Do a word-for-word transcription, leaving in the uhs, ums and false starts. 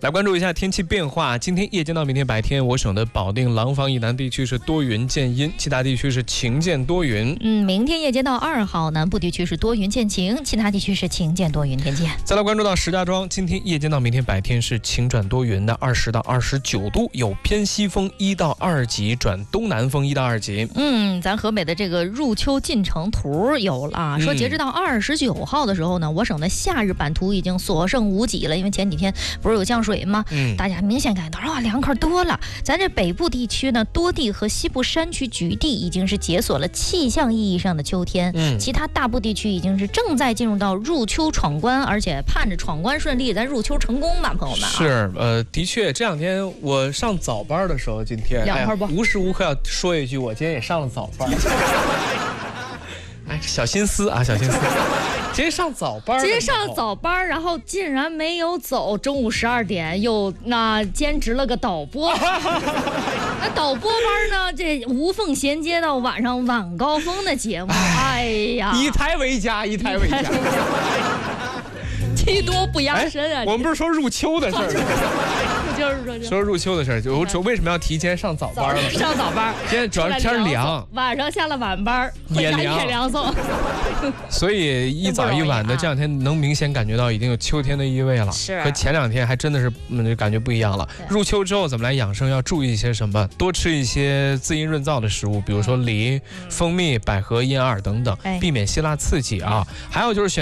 来关注一下天气变化。今天夜间到明天白天，我省的保定、廊坊以南地区是多云见阴，其他地区是晴见多云。 嗯，明天夜间到二号，南部地区是多云见晴，其他地区是晴见多云天气。 再来关注到石家庄，今天夜间到明天白天是晴转多云的，二十到二十九度，有偏西风一到二级转东南风一到二级。 嗯，咱河北的这个入秋进程图有了啊，说截止到二十九号的时候呢，我省的夏日版图已经所剩无几了，因为前几天不是有降水吗？嗯，大家明显感觉到啊，凉快多了。咱这北部地区呢，多地和西部山区局地已经是解锁了气象意义上的秋天，嗯，其他大部地区已经是正在进入到入秋闯关，而且盼着闯关顺利，咱入秋成功吧，朋友们、啊。 是，呃，的确，这两天我上早班的时候，今天凉快不、哎、 无时无刻要说一句，我今天也上了早班。哎，小心思啊，小心思。今天上早班， 今天上了早班，然后竟然没有走，中午十二点又那兼职了个导播。那导播班呢，这无缝衔接到晚上晚高峰的节目。哎呀， 一台为家，一台为家。 技多不压身啊！ 我们不是说入秋的事儿。 就是说说入秋的事儿，我说为什么要提前上早班了？ 上早班， 今天主要是天凉， 晚上下了晚班也凉， 也凉送。 所以一早一晚的这两天能明显感觉到已经有秋天的意味了， 是和前两天还真的是嗯感觉不一样了。入秋之后怎么来养生？要注意一些什么？多吃一些滋阴润燥的食物，比如说梨、蜂蜜、百合、银耳等等，避免辛辣刺激啊。还有就是选。